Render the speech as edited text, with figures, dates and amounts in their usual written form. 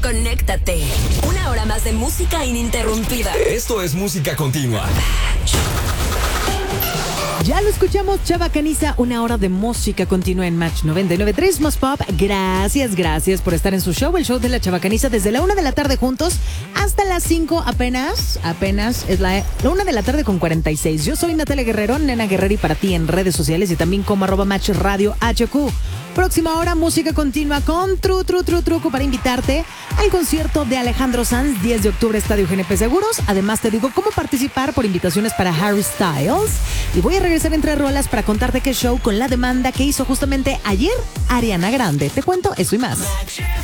conéctate. Una hora más de música ininterrumpida. Esto es música continua. Ya lo escuchamos, Chava Caniza, una hora de música continua en Match 99.3 Más Pop. Gracias por estar en su show, el show de la Chava Caniza, desde la 1 de la tarde juntos hasta las 5 apenas es la 1 de la tarde con 46. Yo soy Natalia Guerrero, Nena Guerrero, y para ti en redes sociales y también como @Match Radio HQ. Próxima hora, música continua con truco para invitarte al concierto de Alejandro Sanz, 10 de octubre, Estadio GNP Seguros. Además, te digo cómo participar por invitaciones para Harry Styles. Y voy a regresar entre rolas para contarte qué show con la demanda que hizo justamente ayer Ariana Grande. Te cuento eso y más.